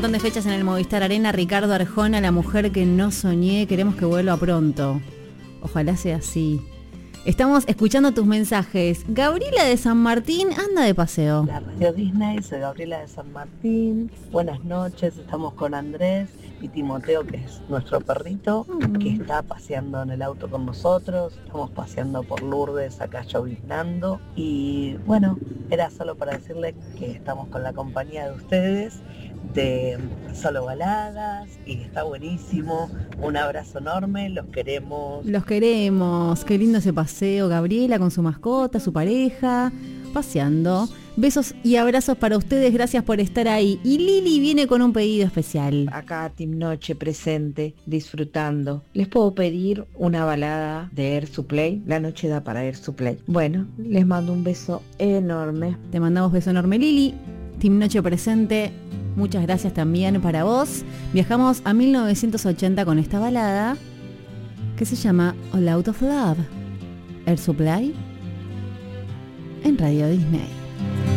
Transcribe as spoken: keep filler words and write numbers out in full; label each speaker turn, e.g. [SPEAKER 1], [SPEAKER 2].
[SPEAKER 1] montón de fechas en el Movistar Arena. Ricardo Arjona, La mujer que no soñé. Queremos que vuelva pronto. Ojalá sea así. Estamos escuchando tus mensajes. Gabriela de San Martín anda de paseo.
[SPEAKER 2] La Radio Disney, soy Gabriela de San Martín. Buenas noches, estamos con Andrés y Timoteo, que es nuestro perrito, mm. que está paseando en el auto con nosotros. Estamos paseando por Lourdes, acá lloviznando. Y bueno, era solo para decirle que estamos con la compañía de ustedes, de Solo Baladas, y está buenísimo. Un abrazo enorme, los queremos.
[SPEAKER 1] Los queremos, qué lindo ese paseo. Gabriela con su mascota, su pareja, paseando. Besos y abrazos para ustedes, gracias por estar ahí. Y Lili viene con un pedido especial.
[SPEAKER 3] Acá Team Noche presente, disfrutando. ¿Les puedo pedir una balada de Air Supply? La noche da para Air Supply. Bueno, les mando un beso enorme.
[SPEAKER 1] Te mandamos beso enorme, Lili. Team Noche presente. Muchas gracias también para vos. Viajamos a mil novecientos ochenta con esta balada que se llama All Out of Love. Air Supply en Radio Disney.